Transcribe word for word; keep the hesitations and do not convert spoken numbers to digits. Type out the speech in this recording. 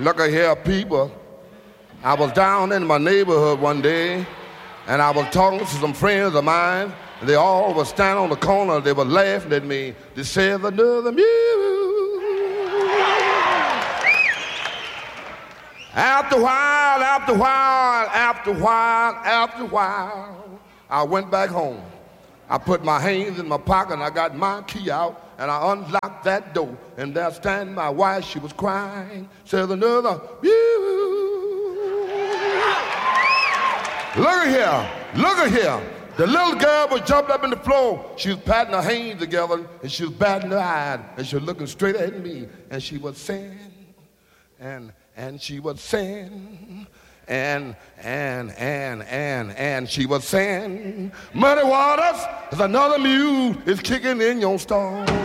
Look at here, people. I was down in my neighborhood one day, and I was talking to some friends of mine. And they all were standing on the corner. They were laughing at me. They said, another mule. After a while, after a while, after a while, after a while, I went back home. I put my hands in my pocket, and I got my key out, and I unlocked that door. And there standing my wife, she was crying. Said, another mule. Look at here, look at here. The little girl was jumping up in the floor. She was patting her hands together, and she was batting her eyes, and she was looking straight at me, and she was saying, and and she was saying, and and and and and she was saying, Muddy Waters, there's another mule is kicking in your stall.